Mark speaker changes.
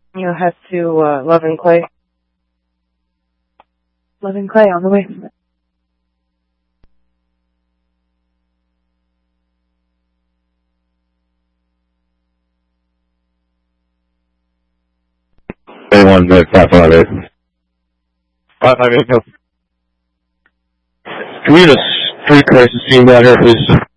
Speaker 1: You'll head to Love and Clay. Love and Clay on the way.
Speaker 2: They wanted to 558.
Speaker 3: 558, go. Can we get a street crisis team down here, please?